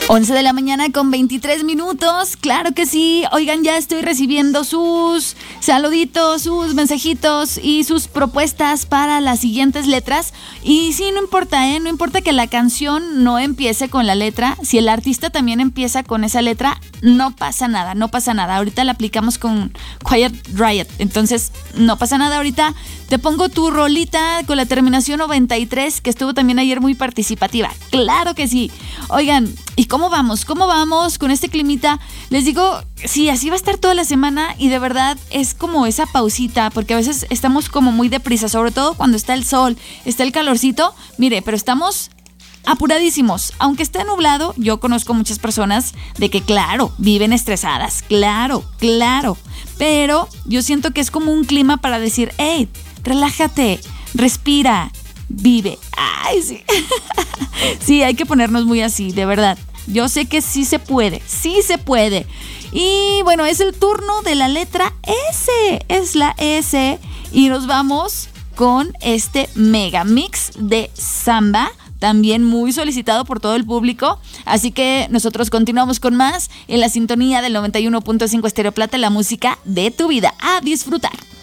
11 de la mañana con 23 minutos, claro que sí. Oigan, ya estoy recibiendo sus saluditos, sus mensajitos y sus propuestas para las siguientes letras. Y sí, no importa, no importa que la canción no empiece con la letra. Si el artista también empieza con esa letra, no pasa nada, no pasa nada. Ahorita la aplicamos con Quiet Riot, entonces no pasa nada. Ahorita te pongo tu rolita con la terminación 93, que estuvo también ayer muy participativa. Claro que sí. Oigan, ¿y cómo vamos? ¿Cómo vamos con este climita? Les digo, sí, así va a estar toda la semana y de verdad es como esa pausita, porque a veces estamos como muy deprisa, sobre todo cuando está el sol, está el calorcito. Mire, pero estamos apuradísimos. Aunque esté nublado, yo conozco muchas personas de que, claro, viven estresadas. Claro. Pero yo siento que es como un clima para decir, hey, relájate, respira, vive. Ay, sí. Sí, hay que ponernos muy así, de verdad. Yo sé que sí se puede. Y bueno, es el turno de la letra S. Es la S. Y nos vamos con este mega mix de samba, también muy solicitado por todo el público. Así que nosotros continuamos con más en la sintonía del 91.5 Estéreo Plata, la música de tu vida. A disfrutar.